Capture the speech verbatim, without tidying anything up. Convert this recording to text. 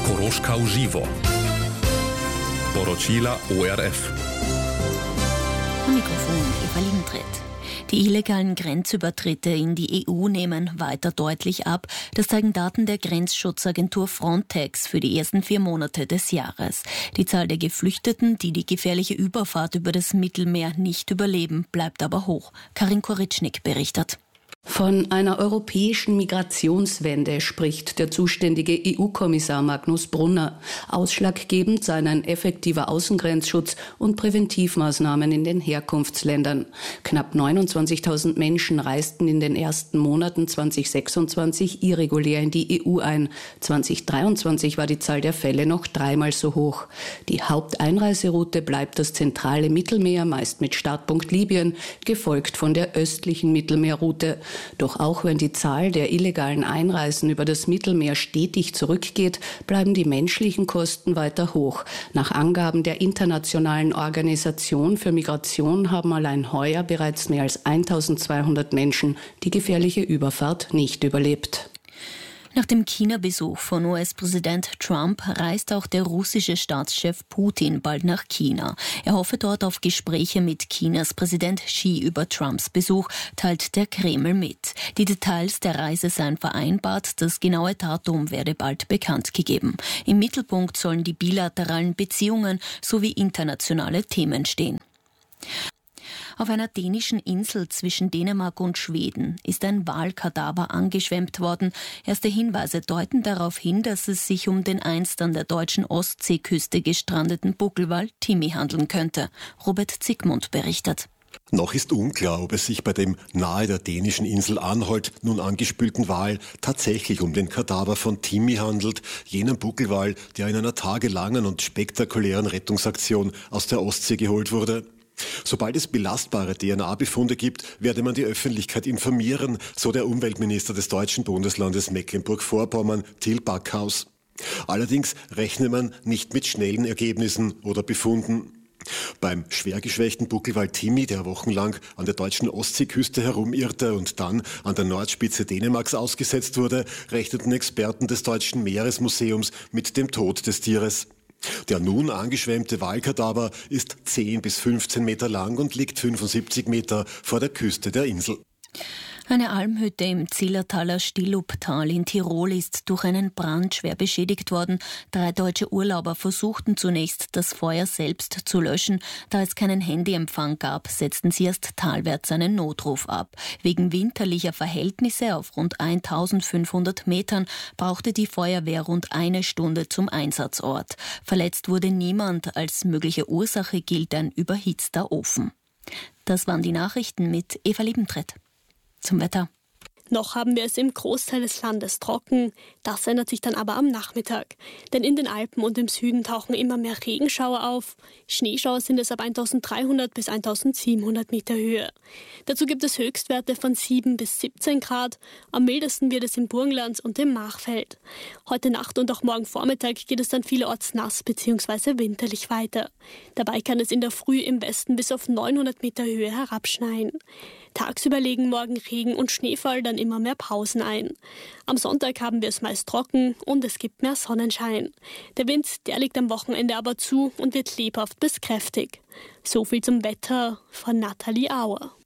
Koroška v živo. Poročila O R F. Am Mikrofon Eva Liebentritt. Die illegalen Grenzübertritte in die E U nehmen weiter deutlich ab. Das zeigen Daten der Grenzschutzagentur Frontex für die ersten vier Monate des Jahres. Die Zahl der Geflüchteten, die die gefährliche Überfahrt über das Mittelmeer nicht überleben, bleibt aber hoch. Karin Koritschnik berichtet. Von einer europäischen Migrationswende spricht der zuständige E U-Kommissar Magnus Brunner. Ausschlaggebend seien ein effektiver Außengrenzschutz und Präventivmaßnahmen in den Herkunftsländern. Knapp neunundzwanzigtausend Menschen reisten in den ersten Monaten zweitausendsechsundzwanzig irregulär in die E U ein. zweitausenddreiundzwanzig war die Zahl der Fälle noch dreimal so hoch. Die Haupteinreiseroute bleibt das zentrale Mittelmeer, meist mit Startpunkt Libyen, gefolgt von der östlichen Mittelmeerroute. Doch auch wenn die Zahl der illegalen Einreisen über das Mittelmeer stetig zurückgeht, bleiben die menschlichen Kosten weiter hoch. Nach Angaben der Internationalen Organisation für Migration haben allein heuer bereits mehr als eintausendzweihundert Menschen die gefährliche Überfahrt nicht überlebt. Nach dem China-Besuch von U S-Präsident Trump reist auch der russische Staatschef Putin bald nach China. Er hoffe dort auf Gespräche mit Chinas Präsident Xi über Trumps Besuch, teilt der Kreml mit. Die Details der Reise seien vereinbart, das genaue Datum werde bald bekannt gegeben. Im Mittelpunkt sollen die bilateralen Beziehungen sowie internationale Themen stehen. Auf einer dänischen Insel zwischen Dänemark und Schweden ist ein Walkadaver angeschwemmt worden. Erste Hinweise deuten darauf hin, dass es sich um den einst an der deutschen Ostseeküste gestrandeten Buckelwal Timmy handeln könnte. Robert Zickmund berichtet. Noch ist unklar, ob es sich bei dem nahe der dänischen Insel Anholt nun angespülten Wal tatsächlich um den Kadaver von Timmy handelt, jenem Buckelwal, der in einer tagelangen und spektakulären Rettungsaktion aus der Ostsee geholt wurde. Sobald es belastbare D N A-Befunde gibt, werde man die Öffentlichkeit informieren, so der Umweltminister des deutschen Bundeslandes Mecklenburg-Vorpommern, Till Backhaus. Allerdings rechne man nicht mit schnellen Ergebnissen oder Befunden. Beim schwer geschwächten Buckelwal Timmy, der wochenlang an der deutschen Ostseeküste herumirrte und dann an der Nordspitze Dänemarks ausgesetzt wurde, rechneten Experten des Deutschen Meeresmuseums mit dem Tod des Tieres. Der nun angeschwemmte Walkadaver ist zehn bis fünfzehn Meter lang und liegt fünfundsiebzig Meter vor der Küste der Insel. Eine Almhütte im Zillertaler Stilluptal in Tirol ist durch einen Brand schwer beschädigt worden. Drei deutsche Urlauber versuchten zunächst, das Feuer selbst zu löschen. Da es keinen Handyempfang gab, setzten sie erst talwärts einen Notruf ab. Wegen winterlicher Verhältnisse auf rund eintausendfünfhundert Metern brauchte die Feuerwehr rund eine Stunde zum Einsatzort. Verletzt wurde niemand. Als mögliche Ursache gilt ein überhitzter Ofen. Das waren die Nachrichten mit Eva Liebentritt. Zum Wetter. Noch haben wir es im Großteil des Landes trocken. Das ändert sich dann aber am Nachmittag. Denn in den Alpen und im Süden tauchen immer mehr Regenschauer auf. Schneeschauer sind es ab eintausenddreihundert bis eintausendsiebenhundert Meter Höhe. Dazu gibt es Höchstwerte von sieben bis siebzehn Grad. Am mildesten wird es im Burgenland und im Machfeld. Heute Nacht und auch morgen Vormittag geht es dann vielerorts nass bzw. winterlich weiter. Dabei kann es in der Früh im Westen bis auf neunhundert Meter Höhe herabschneien. Tagsüber legen morgen Regen und Schneefall dann immer mehr Pausen ein. Am Sonntag haben wir es meist trocken und es gibt mehr Sonnenschein. Der Wind, der liegt am Wochenende aber zu und wird lebhaft bis kräftig. So viel zum Wetter von Nathalie Auer.